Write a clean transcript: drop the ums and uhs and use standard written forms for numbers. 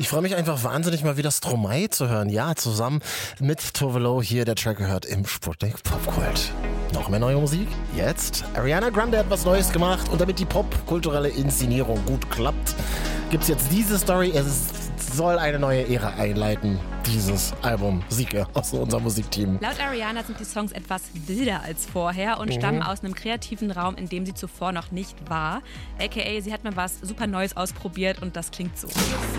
Ich freue mich einfach wahnsinnig, mal wieder Stromae zu hören. Ja, zusammen mit Tove Lo hier, der Track gehört im Sputnik Popkult. Noch mehr neue Musik? Jetzt? Ariana Grande hat was Neues gemacht und damit die popkulturelle Inszenierung gut klappt, gibt's jetzt diese Story. Es soll eine neue Ära einleiten, dieses Album. Sieke aus unserem Musikteam. Laut Ariana sind die Songs etwas wilder als vorher und stammen aus einem kreativen Raum, in dem sie zuvor noch nicht war. AKA, sie hat mal was super Neues ausprobiert und das klingt so.